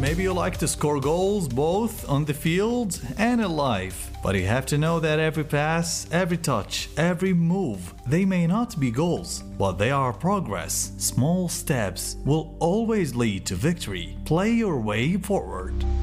maybe you like to score goals both on the field and in life. But you have to know that every pass, every touch, every move, they may not be goals, but they are progress. Small steps will always lead to victory. Play your way forward.